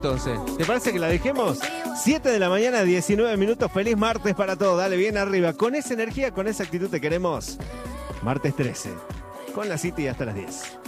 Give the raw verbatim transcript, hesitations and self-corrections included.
Entonces, ¿te parece que la dejemos? siete de la mañana, diecinueve minutos. Feliz martes para todos. Dale bien arriba. Con esa energía, con esa actitud te queremos. Martes trece. Con la City hasta las diez.